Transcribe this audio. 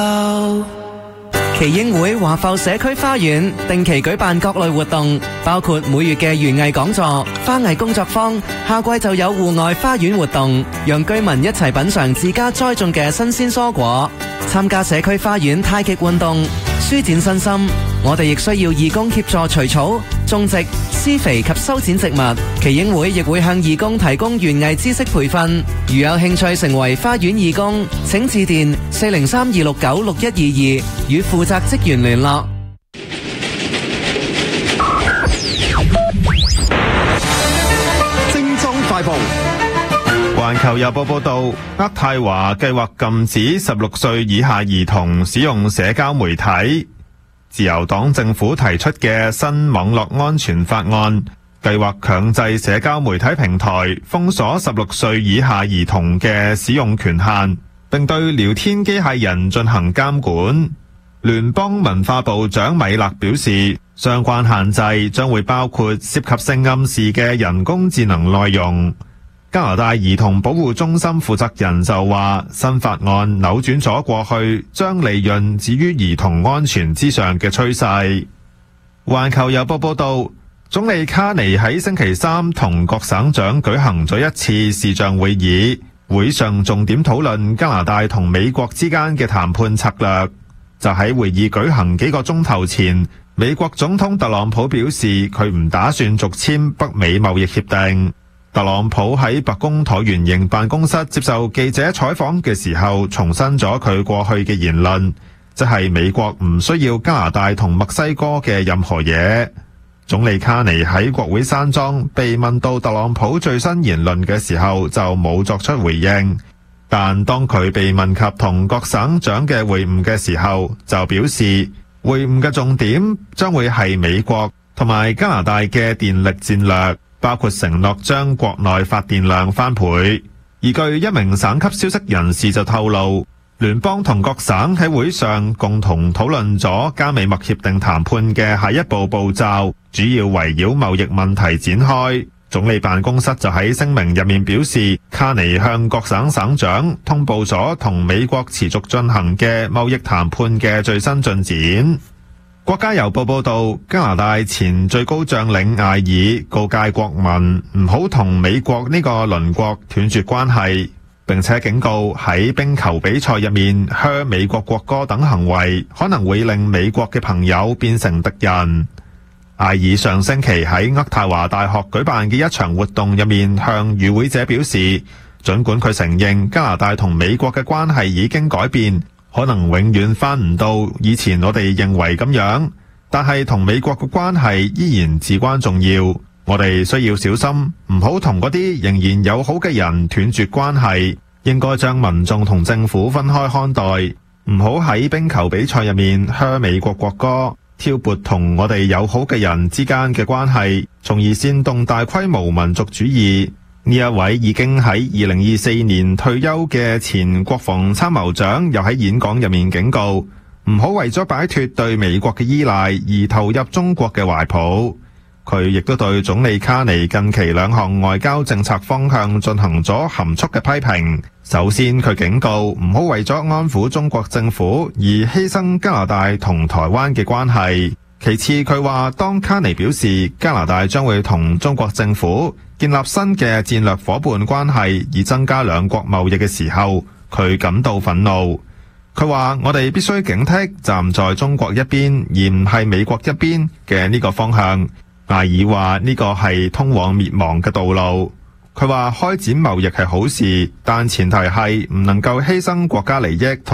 耆英會華埠社區花園定期舉辦各類活動，包括每月嘅園藝講座、花藝工作坊，夏季就有戶外花園活動，讓居民一齊品嘗自家栽種嘅新鮮蔬果，參加社區花園太極運動，舒展身心。我哋亦需要義工協助除草、種植、施肥及修剪植物。耆英會亦會向義工提供園藝知識培訓。如有興趣成為花園義工，請致電403-269-6122與負責職員聯絡。 精裝快報。環球郵報報道，渥太華計劃禁止16歲以下兒童使用社交媒體。自由黨政府提出嘅新網絡安全法案，計劃強制社交媒體平台封鎖16歲以下兒童嘅使用權限，並對聊天機械人進行監管。聯邦文化部長米勒表示，相關限制將會包括涉及性暗示嘅人工智能內容。加拿大兒童保護中心負責人就話，新法案扭轉咗過去將利潤置於兒童安全之上嘅趨勢。環球郵報報道，總理卡尼喺星期三同各省長舉行咗一次視像會議，會上重點討論加拿大同美國之間嘅談判策略。就喺會議舉行幾個鐘頭前，美國總統特朗普表示佢唔打算續簽北美貿易協定。特朗普喺白宮橢圓形辦公室接受記者採訪嘅時候，重申咗佢過去嘅言論，即係美國唔需要加拿大同墨西哥嘅任何嘢。總理卡尼喺國會山莊被問到特朗普最新言論嘅時候，就冇作出回應。但當佢被問及同各省長嘅會晤嘅時候，就表示會晤嘅重點將會係美國同埋加拿大嘅電力戰略，包括承諾將國內發電量翻倍。而據一名省級消息人士就透露，聯邦同各省喺會上共同討論咗加美墨協定談判嘅下一步步驟，主要圍繞貿易問題展開。總理辦公室就喺聲明入面表示，卡尼向各省省長通報咗同美國持續進行嘅貿易談判嘅最新進展。國家郵報報道，加拿大前最高將領艾爾告誡國民唔好同美國呢個鄰國斷絕關係，並且警告喺冰球比賽入面噓美國國歌等行為可能會令美國嘅朋友變成敵人。艾爾上星期喺渥太華大學舉辦嘅一場活動入面向與會者表示，儘管佢承認加拿大同美國嘅關係已經改變，可能永遠翻唔到以前我哋認為咁樣，但係同美國嘅關係依然至關重要。我哋需要小心，唔好同嗰啲仍然友好嘅人斷絕關係，應該將民眾同政府分開看待，唔好喺冰球比賽入面噓美國國歌，挑撥同我哋友好嘅人之間嘅關係，從而煽動大規模民族主義。呢一位已經喺2024年退休嘅前國防參謀長又喺演講入面警告，唔好為咗擺脫對美國嘅依賴而投入中國嘅懷抱。佢亦都對總理卡尼近期兩項外交政策方向進行咗含蓄嘅批評。首先，佢警告唔好為咗安撫中國政府而犧牲加拿大同台灣嘅關係。其次，佢話當卡尼表示加拿大將會同中國政府建立新嘅戰略夥伴關係，以增加兩國貿易嘅時候，佢感到憤怒。佢話我哋必須警惕站在中國一邊而唔係美國一邊嘅呢個方向。艾爾話呢個係通往滅亡嘅道路。佢話開展貿易係好事，但前提係唔能夠犧牲國家利益。